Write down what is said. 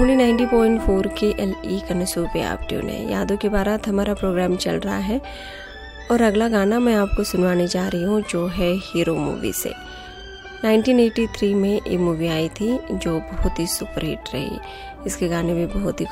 90.4 KLE कनसू पे आप tune है। यादों की बारात हमारा प्रोग्राम चल रहा है और अगला गाना मैं आपको सुनवाने जा रही हूँ जो है हीरो मूवी से। 1983 में ये मूवी आई थी जो बहुत ही सुपरहिट रही। इसके गाने भी बहुत ही